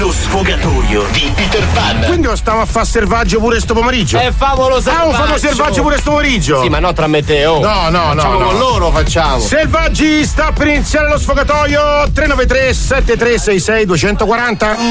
Lo sfogatoio di Peter Pan. Quindi lo stiamo a fare selvaggio pure sto pomeriggio. Favolo selvaggio. Un famo selvaggio pure sto pomeriggio. Sì, ma no tra me e te, oh. No. Con loro facciamo. Selvaggi, sta per iniziare lo sfogatoio. 393 7366 240.